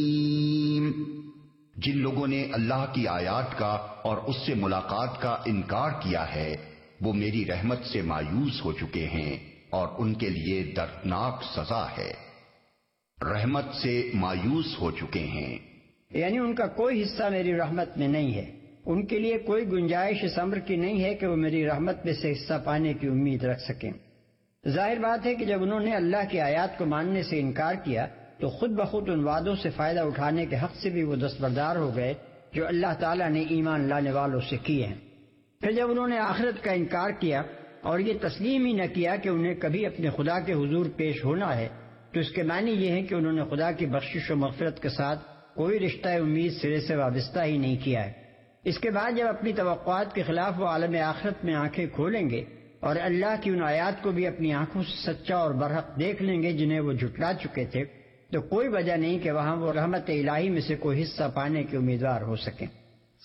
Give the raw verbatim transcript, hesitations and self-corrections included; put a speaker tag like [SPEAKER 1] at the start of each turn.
[SPEAKER 1] جن لوگوں نے اللہ کی آیات کا اور اس سے ملاقات کا انکار کیا ہے وہ میری رحمت سے مایوس ہو چکے ہیں اور ان کے لیے دردناک سزا ہے۔ رحمت سے مایوس ہو چکے ہیں
[SPEAKER 2] یعنی ان کا کوئی حصہ میری رحمت میں نہیں ہے، ان کے لیے کوئی گنجائش اس امر کی نہیں ہے کہ وہ میری رحمت میں سے حصہ پانے کی امید رکھ سکیں۔ ظاہر بات ہے کہ جب انہوں نے اللہ کی آیات کو ماننے سے انکار کیا تو خود بخود ان وعدوں سے فائدہ اٹھانے کے حق سے بھی وہ دستبردار ہو گئے جو اللہ تعالیٰ نے ایمان لانے والوں سے کیے ہیں۔ پھر جب انہوں نے آخرت کا انکار کیا اور یہ تسلیم ہی نہ کیا کہ انہیں کبھی اپنے خدا کے حضور پیش ہونا ہے تو اس کے معنی یہ ہے کہ انہوں نے خدا کی بخشش و مغفرت کے ساتھ کوئی رشتہ امید سرے سے وابستہ ہی نہیں کیا ہے۔ اس کے بعد جب اپنی توقعات کے خلاف وہ عالم آخرت میں آنکھیں کھولیں گے اور اللہ کی ان آیات کو بھی اپنی آنکھوں سے سچا اور برحق دیکھ لیں گے جنہیں وہ جھٹلا چکے تھے، تو کوئی وجہ نہیں کہ وہاں وہ رحمت الہی میں سے کوئی حصہ پانے کے امیدوار ہو سکیں۔